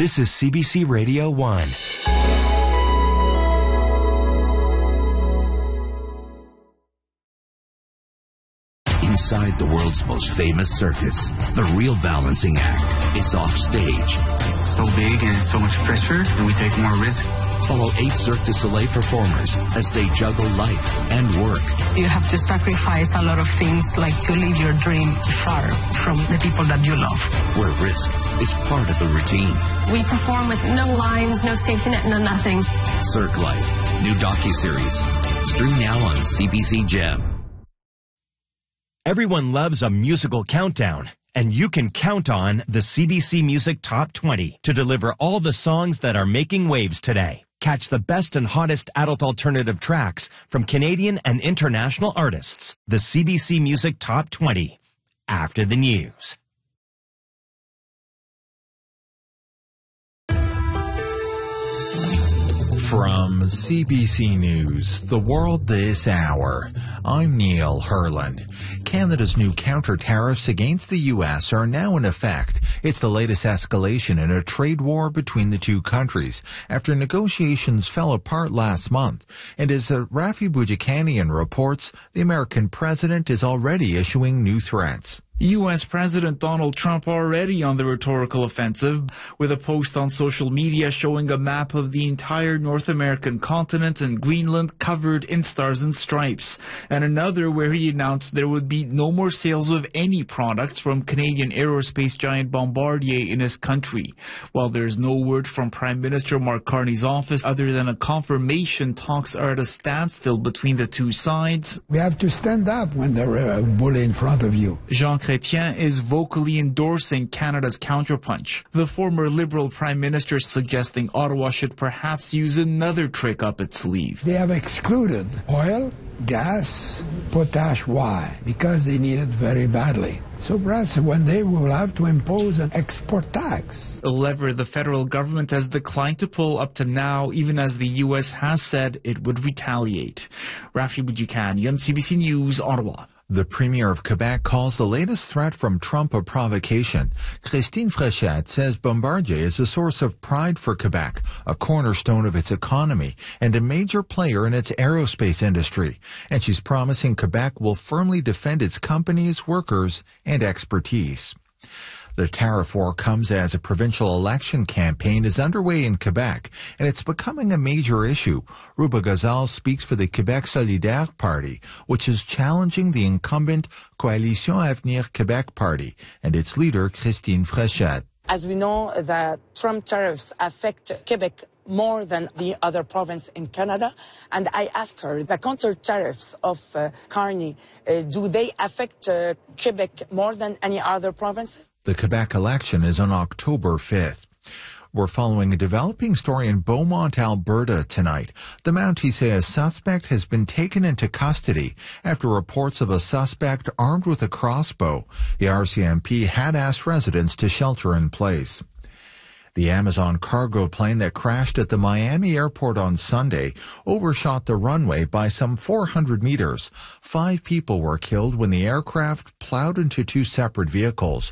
This is CBC Radio 1. Inside the world's most famous circus, the real balancing act is off stage. It's so big and so much pressure, and we take more risk. Follow 8 Cirque du Soleil performers as they juggle life and work. You have to sacrifice a lot of things, like to leave your dream far from the people that you love. Where risk is part of the routine. We perform with no lines, no safety net, no nothing. Cirque Life, new docuseries. Stream now on CBC Gem. Everyone loves a musical countdown, and you can count on the CBC Music Top 20 to deliver all the songs that are making waves today. Catch the best and hottest adult alternative tracks from Canadian and international artists. The CBC Music Top 20, after the news. From CBC News, The World This Hour, I'm Neil Herland. Canada's new counter-tariffs against the U.S. are now in effect. It's the latest escalation in a trade war between the two countries after negotiations fell apart last month. And as Rafi Boudjikanian reports, the American president is already issuing new threats. U.S. President Donald Trump already on the rhetorical offensive, with a post on social media showing a map of the entire North American continent and Greenland covered in stars and stripes, and another where he announced there would be no more sales of any products from Canadian aerospace giant Bombardier in his country. While there's no word from Prime Minister Mark Carney's office other than a confirmation talks are at a standstill between the two sides. We have to stand up when they're a bully in front of you. Jean Chrétien is vocally endorsing Canada's counterpunch. The former Liberal Prime Minister suggesting Ottawa should perhaps use another trick up its sleeve. They have excluded oil, gas, potash. Why? Because they need it very badly. So perhaps when they will have to impose an export tax. A lever the federal government has declined to pull up to now, even as the U.S. has said it would retaliate. Rafi Boudjikanian, CBC News, Ottawa. The Premier of Quebec calls the latest threat from Trump a provocation. Christine Fréchette says Bombardier is a source of pride for Quebec, a cornerstone of its economy, and a major player in its aerospace industry. And she's promising Quebec will firmly defend its companies, workers, and expertise. The tariff war comes as a provincial election campaign is underway in Quebec, and it's becoming a major issue. Ruba Ghazal speaks for the Québec Solidaire Party, which is challenging the incumbent Coalition Avenir Québec Party, and its leader, Christine Fréchette. As we know, the Trump tariffs affect Quebec more than the other province in Canada. And I asked her, the counter tariffs of Carney, do they affect Quebec more than any other provinces? The Quebec election is on October 5th. We're following a developing story in Beaumont, Alberta tonight. The Mounties say a suspect has been taken into custody after reports of a suspect armed with a crossbow. The RCMP had asked residents to shelter in place. The Amazon cargo plane that crashed at the Miami airport on Sunday overshot the runway by some 400 meters. 5 people were killed when the aircraft plowed into 2 separate vehicles.